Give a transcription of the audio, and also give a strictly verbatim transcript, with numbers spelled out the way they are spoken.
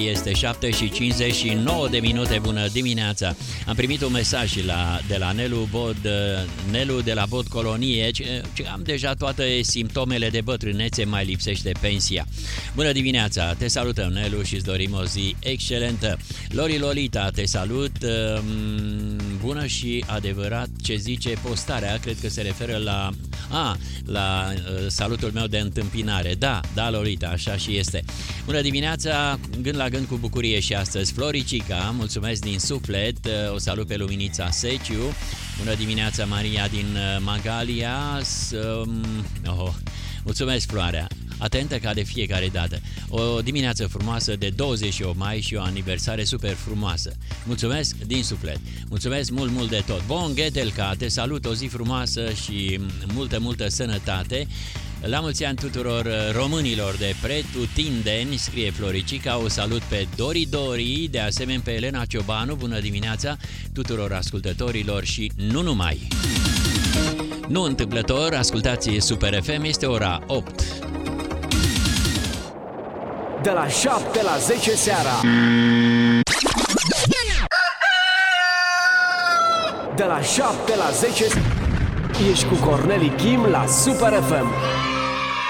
Este șapte și cincizeci și nouă de minute, bună dimineața. Am primit un mesaj la, de la Nelu Bod, Nelu de la Bod Colonie, ce, ce am deja toate simptomele de bătrânețe, mai lipsește pensia. Bună dimineața, te salutăm, Nelu, și îți dorim o zi excelentă. Lori Lolita, te salut, bună și adevărat ce zice postarea, cred că se referă la, a, la salutul meu de întâmpinare. Da, da, Lolita, așa și este. Bună dimineața, gând la gând cu bucurie și astăzi Floricica, mulțumesc din suflet, o salut pe Luminița Seciu. Bună dimineața, Maria din Magalia. Oh, mulțumesc, Floarea, atentă ca de fiecare dată. O dimineață frumoasă de douăzeci și opt mai și o aniversare super frumoasă. Mulțumesc din suflet. Mulțumesc mult, mult de tot. Bon Ghetelca, te salut, o zi frumoasă și multă, multă sănătate. La mulți ani tuturor românilor de pretutindeni, scrie Floricica, o salut pe Dori Dori, de asemenea pe Elena Ciobanu, bună dimineața tuturor ascultătorilor și nu numai. Nu întâmplător, ascultați Super F M, este ora opt. De la șapte la zece seara. De la șapte la zece ești cu Corneli Kim la Super F M.